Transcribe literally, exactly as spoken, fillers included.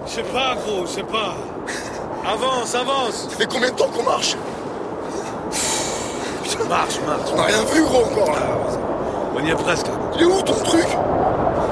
Je sais pas, gros, je sais pas. Avance, avance. Ça fait combien de temps qu'on marche? Marche, marche. On n'a rien vu, gros, encore, là. On y est presque. Il est où, ton truc?